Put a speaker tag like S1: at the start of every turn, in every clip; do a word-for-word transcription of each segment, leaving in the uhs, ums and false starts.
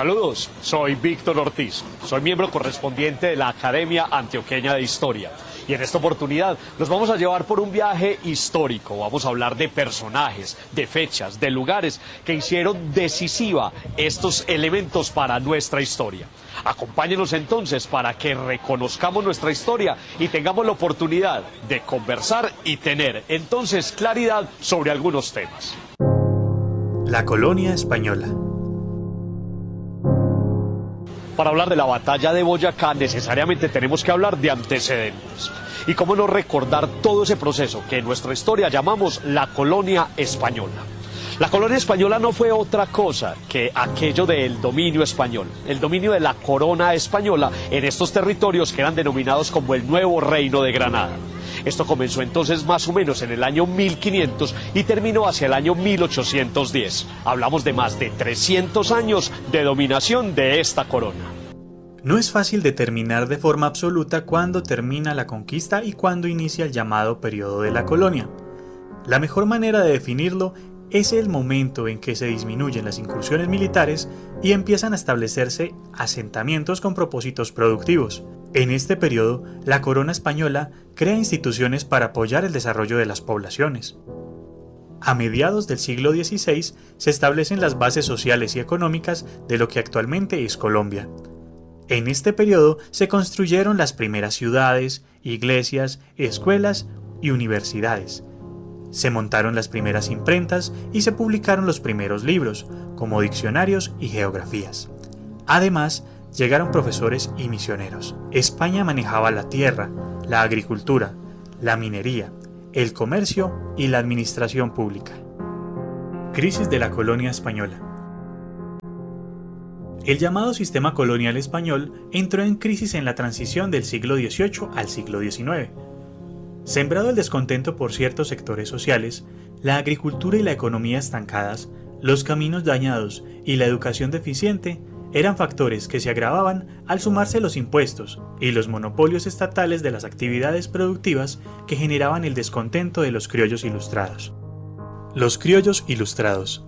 S1: Saludos, soy Víctor Ortiz, soy miembro correspondiente de la Academia Antioqueña de Historia y en esta oportunidad nos vamos a llevar por un viaje histórico. Vamos a hablar de personajes, de fechas, de lugares que hicieron decisiva estos elementos para nuestra historia. Acompáñenos entonces para que reconozcamos nuestra historia y tengamos la oportunidad de conversar y tener entonces claridad sobre algunos temas.
S2: La colonia española.
S1: Para hablar de la batalla de Boyacá necesariamente tenemos que hablar de antecedentes. Y cómo no recordar todo ese proceso que en nuestra historia llamamos la colonia española. La colonia española no fue otra cosa que aquello del dominio español, el dominio de la corona española en estos territorios que eran denominados como el Nuevo Reino de Granada. Esto comenzó entonces más o menos en el año mil quinientos y terminó hacia el año mil ochocientos diez. Hablamos de más de trescientos años de dominación de esta corona.
S2: No es fácil determinar de forma absoluta cuándo termina la conquista y cuándo inicia el llamado periodo de la colonia. La mejor manera de definirlo es el momento en que se disminuyen las incursiones militares y empiezan a establecerse asentamientos con propósitos productivos. En este periodo, la corona española crea instituciones para apoyar el desarrollo de las poblaciones. A mediados del siglo dieciséis se establecen las bases sociales y económicas de lo que actualmente es Colombia. En este periodo se construyeron las primeras ciudades, iglesias, escuelas y universidades. Se montaron las primeras imprentas y se publicaron los primeros libros, como diccionarios y geografías. Además, llegaron profesores y misioneros. España manejaba la tierra, la agricultura, la minería, el comercio y la administración pública. Crisis de la colonia española. El llamado sistema colonial español entró en crisis en la transición del siglo dieciocho al siglo diecinueve. Sembrado el descontento por ciertos sectores sociales, la agricultura y la economía estancadas, los caminos dañados y la educación deficiente eran factores que se agravaban al sumarse los impuestos y los monopolios estatales de las actividades productivas que generaban el descontento de los criollos ilustrados. Los criollos ilustrados.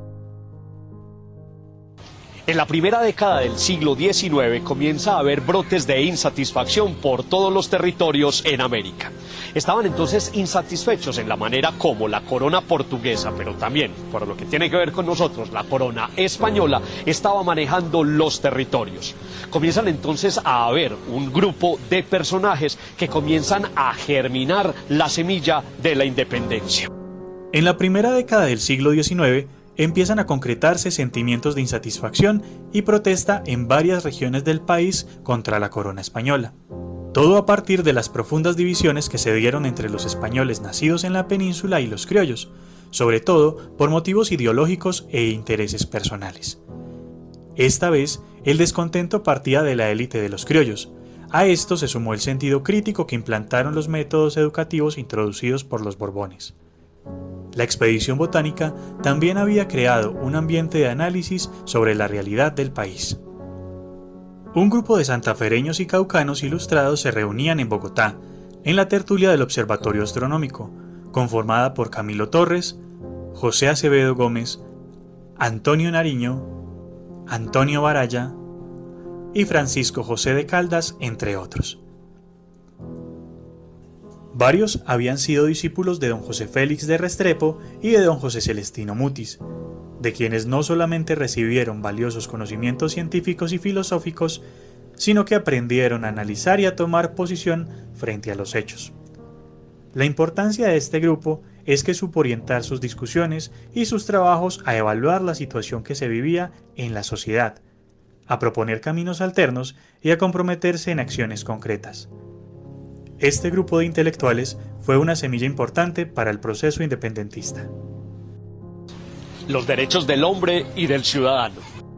S1: En la primera década del siglo diecinueve comienza a haber brotes de insatisfacción por todos los territorios en América. Estaban entonces insatisfechos en la manera como la corona portuguesa, pero también, por lo que tiene que ver con nosotros, la corona española, estaba manejando los territorios. Comienzan entonces a haber un grupo de personajes que comienzan a germinar la semilla de la independencia.
S2: En la primera década del siglo diecinueve, empiezan a concretarse sentimientos de insatisfacción y protesta en varias regiones del país contra la corona española. Todo a partir de las profundas divisiones que se dieron entre los españoles nacidos en la península y los criollos, sobre todo por motivos ideológicos e intereses personales. Esta vez, el descontento partía de la élite de los criollos. A esto se sumó el sentido crítico que implantaron los métodos educativos introducidos por los Borbones. La expedición botánica también había creado un ambiente de análisis sobre la realidad del país. Un grupo de santafereños y caucanos ilustrados se reunían en Bogotá, en la tertulia del Observatorio Astronómico, conformada por Camilo Torres, José Acevedo Gómez, Antonio Nariño, Antonio Baraya y Francisco José de Caldas, entre otros. Varios habían sido discípulos de don José Félix de Restrepo y de don José Celestino Mutis, de quienes no solamente recibieron valiosos conocimientos científicos y filosóficos, sino que aprendieron a analizar y a tomar posición frente a los hechos. La importancia de este grupo es que supo orientar sus discusiones y sus trabajos a evaluar la situación que se vivía en la sociedad, a proponer caminos alternos y a comprometerse en acciones concretas. Este grupo de intelectuales fue una semilla importante para el proceso independentista.
S1: Los derechos del hombre y del ciudadano.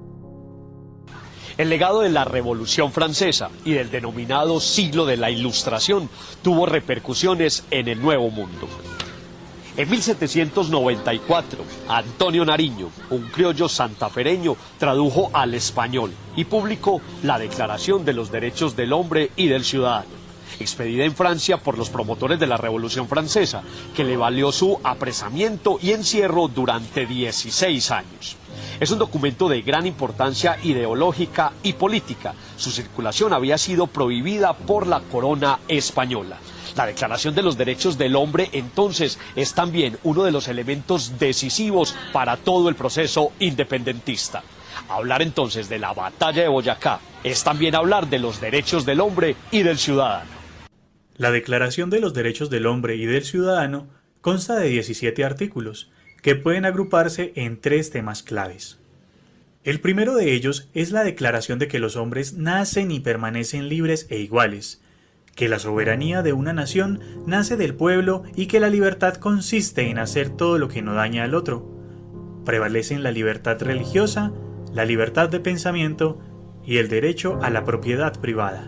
S1: El legado de la Revolución Francesa y del denominado siglo de la Ilustración tuvo repercusiones en el Nuevo Mundo. En mil setecientos noventa y cuatro, Antonio Nariño, un criollo santafereño, tradujo al español y publicó la Declaración de los Derechos del Hombre y del Ciudadano, expedida en Francia por los promotores de la Revolución Francesa, que le valió su apresamiento y encierro durante dieciséis años. Es un documento de gran importancia ideológica y política. Su circulación había sido prohibida por la corona española. La Declaración de los Derechos del Hombre, entonces, es también uno de los elementos decisivos para todo el proceso independentista. Hablar entonces de la batalla de Boyacá es también hablar de los derechos del hombre y del ciudadano.
S2: La Declaración de los Derechos del Hombre y del Ciudadano consta de diecisiete artículos, que pueden agruparse en tres temas claves. El primero de ellos es la declaración de que los hombres nacen y permanecen libres e iguales, que la soberanía de una nación nace del pueblo y que la libertad consiste en hacer todo lo que no daña al otro. Prevalecen la libertad religiosa, la libertad de pensamiento y el derecho a la propiedad privada.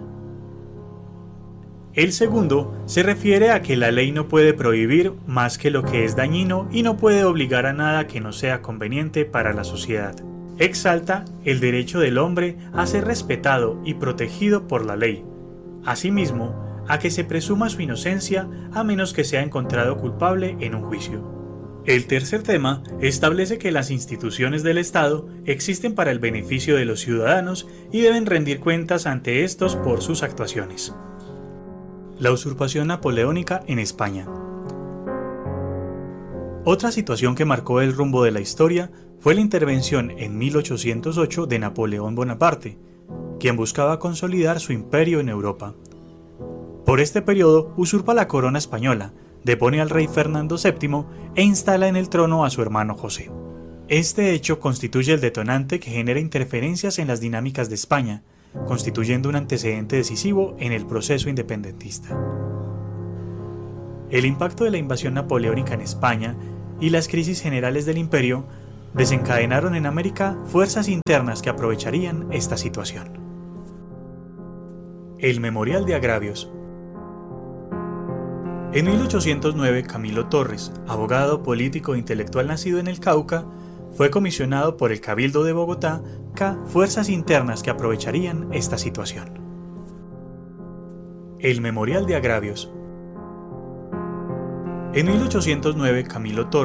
S2: El segundo se refiere a que la ley no puede prohibir más que lo que es dañino y no puede obligar a nada que no sea conveniente para la sociedad. Exalta el derecho del hombre a ser respetado y protegido por la ley. Asimismo, a que se presuma su inocencia a menos que sea encontrado culpable en un juicio. El tercer tema establece que las instituciones del Estado existen para el beneficio de los ciudadanos y deben rendir cuentas ante estos por sus actuaciones. La usurpación napoleónica en España. Otra situación que marcó el rumbo de la historia fue la intervención en mil ochocientos ocho de Napoleón Bonaparte, quien buscaba consolidar su imperio en Europa. Por este periodo usurpa la corona española, depone al rey Fernando séptimo e instala en el trono a su hermano José. Este hecho constituye el detonante que genera interferencias en las dinámicas de España, constituyendo un antecedente decisivo en el proceso independentista. El impacto de la invasión napoleónica en España y las crisis generales del imperio desencadenaron en América fuerzas internas que aprovecharían esta situación. El Memorial de Agravios. En mil ochocientos nueve, Camilo Torres, abogado, político e intelectual nacido en el Cauca, fue comisionado por el Cabildo de Bogotá a fuerzas internas que aprovecharían esta situación. El Memorial de Agravios. En mil ochocientos nueve, Camilo Torres